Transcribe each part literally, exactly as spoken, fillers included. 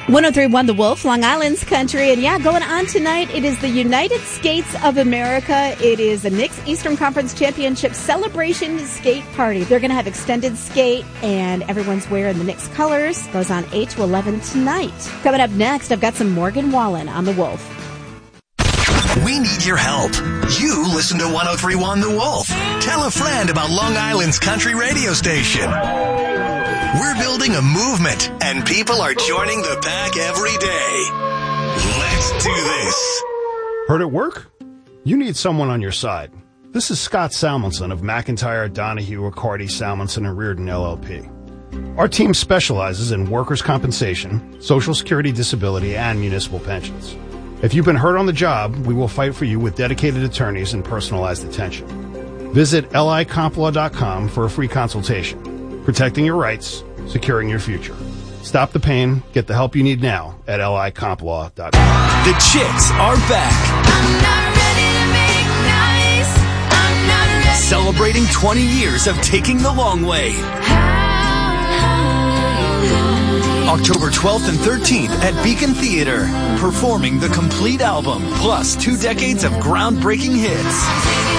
one oh three point one The Wolf, Long Island's country. And yeah, going on tonight, it is the United Skates of America. It is the Knicks Eastern Conference Championship Celebration Skate Party. They're going to have extended skate, and everyone's wearing the Knicks colors. Goes on eight to eleven tonight. Coming up next, I've got some Morgan Wallen on The Wolf. We need your help. You listen to one oh three point one The Wolf. Tell a friend about Long Island's country radio station. We're building a movement, and people are joining the pack every day. Let's do this. Heard it work? You need someone on your side. This is Scott Salmonson of McIntyre, Donahue, Accardi, Salmonson, and Reardon, L L P. Our team specializes in workers' compensation, Social Security disability, and municipal pensions. If you've been hurt on the job, we will fight for you with dedicated attorneys and personalized attention. Visit L I comp law dot com for a free consultation. Protecting your rights, securing your future. Stop the pain. Get the help you need now at L I comp law dot com. The Chicks are back. I'm not ready to make nice. I'm not ready. Celebrating twenty years of taking the long way. October twelfth and thirteenth at Beacon Theater. Performing the complete album, plus two decades of groundbreaking hits.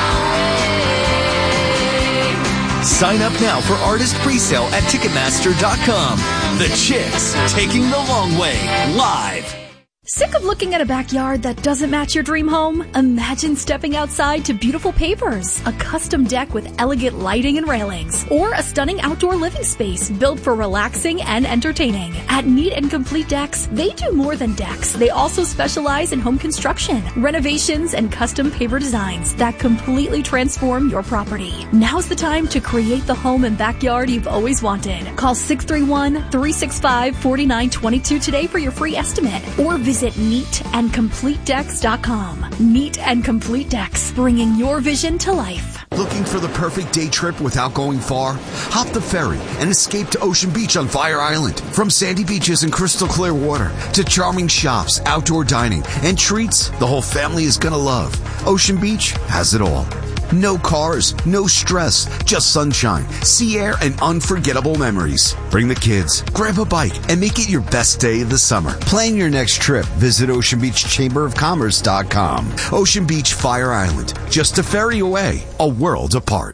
Sign up now for artist presale at Ticketmaster dot com. The Chicks, Taking the Long Way, live. Sick of looking at a backyard that doesn't match your dream home? Imagine stepping outside to Beautiful Papers, a custom deck with elegant lighting and railings, or a stunning outdoor living space built for relaxing and entertaining. At Neat and Complete Decks, they do more than decks. They also specialize in home construction, renovations, and custom paper designs that completely transform your property. Now's the time to create the home and backyard you've always wanted. Call six three one, three six five, four nine two two today for your free estimate, or visit Visit neat and complete decks dot com. Neat and Complete Decks, bringing your vision to life. Looking for the perfect day trip without going far? Hop the ferry and escape to Ocean Beach on Fire Island. From sandy beaches and crystal clear water to charming shops, outdoor dining, and treats the whole family is gonna love. Ocean Beach has it all. No cars, no stress, just sunshine, sea air, and unforgettable memories. Bring the kids, grab a bike, and make it your best day of the summer. Plan your next trip. Visit ocean beach chamber of commerce dot com. Ocean Beach, Fire Island, just a ferry away, a world apart.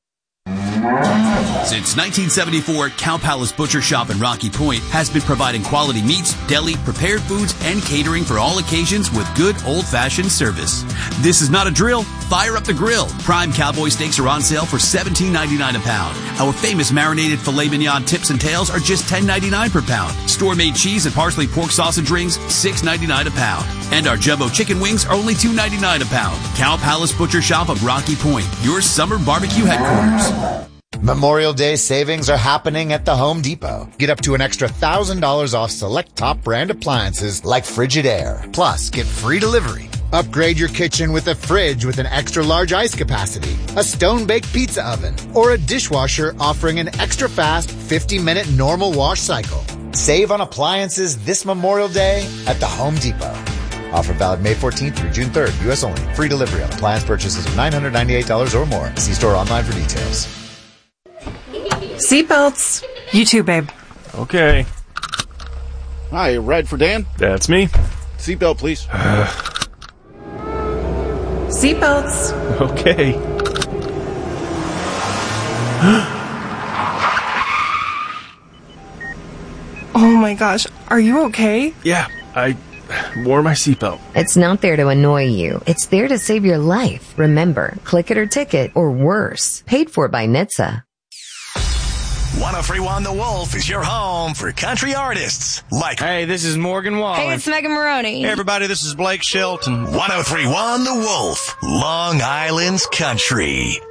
Since nineteen seventy-four, Cow Palace Butcher Shop in Rocky Point has been providing quality meats, deli, prepared foods, and catering for all occasions with good old-fashioned service. This is not a drill. Fire up the grill. Prime cowboy steaks are on sale for seventeen ninety-nine a pound. Our famous marinated filet mignon tips and tails are just ten ninety-nine per pound. Store-made cheese and parsley pork sausage rings, six ninety-nine a pound. And our jumbo chicken wings are only two ninety-nine a pound. Cow Palace Butcher Shop of Rocky Point, your summer barbecue headquarters. Memorial Day savings are happening at the Home Depot. Get up to an extra one thousand dollars off select top brand appliances like Frigidaire. Plus, get free delivery. Upgrade your kitchen with a fridge with an extra large ice capacity, a stone-baked pizza oven, or a dishwasher offering an extra fast fifty minute normal wash cycle. Save on appliances this Memorial Day at the Home Depot. Offer valid May fourteenth through June third. U S only. Free delivery on appliance purchases of nine hundred ninety-eight dollars or more. See store online for details. Seatbelts. You too, babe. Okay. Hi, ride for Dan? That's me. Seatbelt, please. Seatbelts. Okay. Oh my gosh, are you okay? Yeah, I wore my seatbelt. It's not there to annoy you. It's there to save your life. Remember, click it or ticket, or worse. Paid for by N H T S A. one oh three point one The Wolf is your home for country artists like... Hey, this is Morgan Wallen. Hey, it's Megan Maroney. Hey, everybody, this is Blake Shelton. one oh three point one The Wolf, Long Island's country.